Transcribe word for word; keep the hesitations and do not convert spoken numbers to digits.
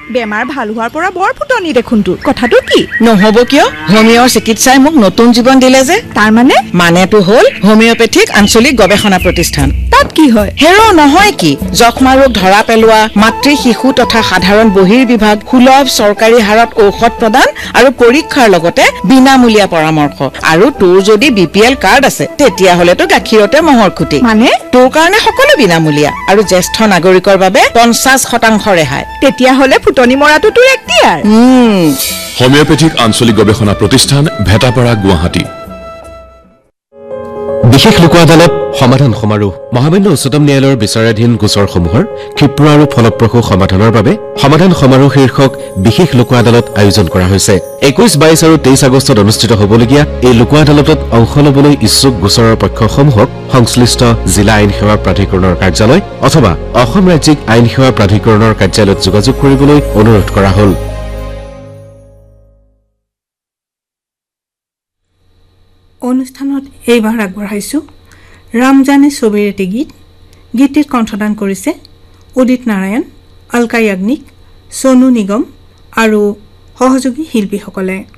বেমাৰ ভাল হোৱাৰ পৰা বৰ ফুটনি দেখোন তোৰ কথাটো কি নহব কিয় হোমিওৰ চিকিৎসাই মোক নতুন জীৱন দিলে যে তাৰ মানে মানেটো হ'ল হোমিওপেথিক আঞ্চলিক গৱেষণা প্ৰতিষ্ঠান তাত কি হয় হেৰ নহয় কি যক্ষ্মা ৰোগ ধৰা পেলোৱা মাতৃ শিশু তথা সাধাৰণ বহিৰ বিভাগ সুলভ চৰকাৰী হাৰত ঔষধ প্ৰদান আৰু পৰীক্ষাৰ লগতে বিনামূলীয়া পৰামৰ্শ আৰু তোৰ যদি বিপিএল কাৰ্ড আছে তেতিয়া হলেতো গাখীৰতে মহৰ খুটি মানে তোৰ কাৰণে সকলো বিনামূলীয়া আৰু জ্যেষ্ঠ নাগৰিকৰ বাবে পঞ্চাশ শতাংশ ৰেহাই তেতিয়া হলে ফুটনি মৰাটো তোৰ এক্টিয়াৰ হোমিওপেথিক আঞ্চলিক গৱেষণা প্ৰতিষ্ঠান ভেটাপাৰা গুৱাহাটী বিশেষ লোক আদালত সমাধান সমাৰোহ মহামান্য উচ্চতম ন্যায়ালয়ৰ বিচাৰাধীন গোচৰসমূহৰ ক্ষিপ্ৰ আৰু ফলপ্ৰসূ সমাধানৰ বাবে সমাধান সমাৰোহ শীৰ্ষক বিশেষ লোক আদালত আয়োজন কৰা হৈছে একৈশ বাইশ আৰু তেইশ আগষ্টত অনুষ্ঠিত হ'বলগীয়া এই লোক আদালতত অংশ ল'বলৈ ইচ্ছুক গোচৰৰ পক্ষসমূহক সংশ্লিষ্ট জিলা আইন সেৱা প্ৰাধিকৰণৰ কাৰ্যালয় অথবা অসম ৰাজ্যিক আইন সেৱা প্ৰাধিকৰণৰ কাৰ্যালয়ত যোগাযোগ কৰিবলৈ অনুৰোধ কৰা হ'ল অনুষ্ঠানত এইবাৰ আগবঢ়াইছো ৰামজানে ছবিৰেটি গীত গীতটিত কণ্ঠদান কৰিছে উদিত নাৰায়ণ অলকা য়াগনিক সোনু নিগম আৰু সহযোগী শিল্পীসকলে